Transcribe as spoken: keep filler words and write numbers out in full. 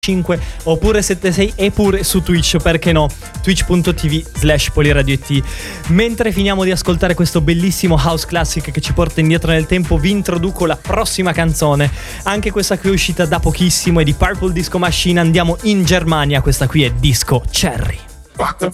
cinque oppure settantasei e pure su Twitch, perché no, twitch.tv slash poliradioit. Mentre finiamo di ascoltare questo bellissimo house classic che ci porta indietro nel tempo, vi introduco la prossima canzone, anche questa qui è uscita da pochissimo, è di Purple Disco Machine. Andiamo in Germania, questa qui è Disco Cherry.